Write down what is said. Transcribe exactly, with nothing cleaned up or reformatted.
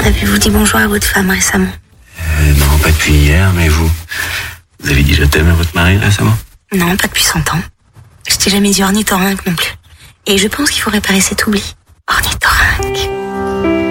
Avez-vous dit bonjour à votre femme récemment? euh, Non, pas depuis hier, mais vous... Vous avez dit je t'aime à votre mari récemment? Non, pas depuis cent ans. Je t'ai jamais dit ornithorynque non plus. Et je pense qu'il faut réparer cet oubli. Ornithorynque.